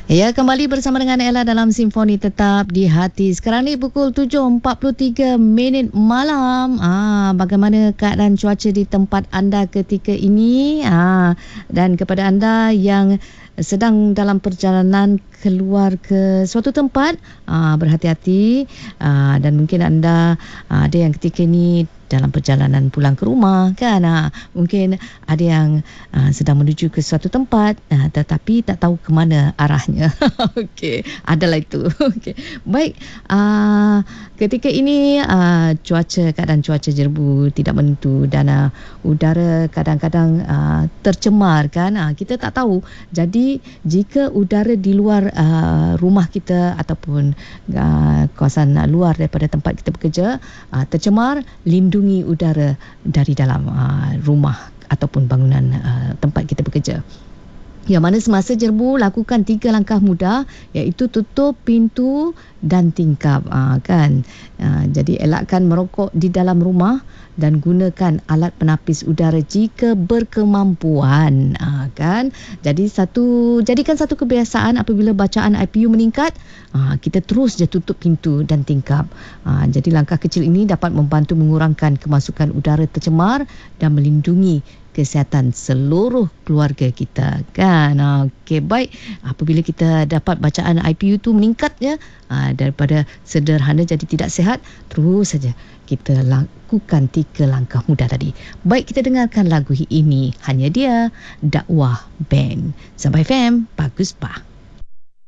Ya, kembali bersama dengan Ella dalam Simfoni Tetap di Hati. Sekarang ni pukul 7.43 malam. Bagaimana keadaan cuaca di tempat anda ketika ini? Dan kepada anda yang sedang dalam perjalanan keluar ke suatu tempat, berhati-hati. Dan mungkin anda ada yang ketika ini dalam perjalanan pulang ke rumah kan, mungkin ada yang sedang menuju ke suatu tempat tetapi tak tahu ke mana arahnya. Okey, adalah itu. Okey, baik. Ketika ini keadaan cuaca jerbu tidak menentu dan udara kadang-kadang tercemar kan, kita tak tahu. Jadi jika udara di luar rumah kita ataupun kawasan luar daripada tempat kita bekerja tercemar, lindungi udara dari dalam rumah ataupun bangunan tempat kita bekerja. Yang mana semasa jerbu, lakukan 3 langkah mudah, iaitu tutup pintu dan tingkap kan. Jadi elakkan merokok di dalam rumah dan gunakan alat penapis udara jika berkemampuan kan. Jadikan satu kebiasaan apabila bacaan IPU meningkat, kita terus je tutup pintu dan tingkap. Jadi langkah kecil ini dapat membantu mengurangkan kemasukan udara tercemar dan melindungi kesihatan seluruh keluarga kita kan. Okey, baik. Apabila kita dapat bacaan IPU tu meningkat daripada sederhana jadi tidak sihat, terus saja kita lakukan 3 langkah mudah tadi. Baik, kita dengarkan lagu ini. Hanya Dia, Dakwah Band. Sampai FM, Bagus Bah.